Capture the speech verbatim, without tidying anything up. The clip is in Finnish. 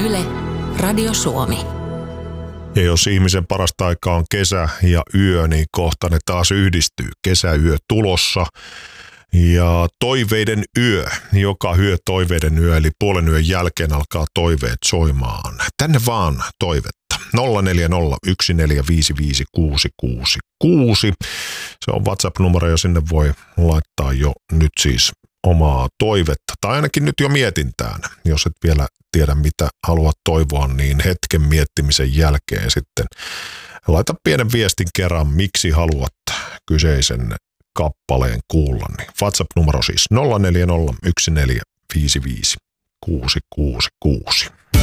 Yle, Radio Suomi. Ja jos ihmisen parasta aikaa on kesä ja yö, niin kohta ne taas yhdistyy. Kesäyö tulossa ja toiveiden yö. Joka yö toiveiden yö, eli puolen yön jälkeen alkaa toiveet soimaan. Tänne vaan toivetta. nolla neljä nolla yksi neljä viisi viisi kuusi kuusi kuusi. Se on WhatsApp-numero ja sinne voi laittaa jo nyt siis omaa toivetta. Tai ainakin nyt jo mietintään. Jos et vielä tiedä mitä haluat toivoa, niin hetken miettimisen jälkeen sitten laita pienen viestin kerran, miksi haluat kyseisen kappaleen kuulla. Niin WhatsApp-numero siis nolla neljä nolla yksi neljä viisi viisi kuusi kuusi kuusi.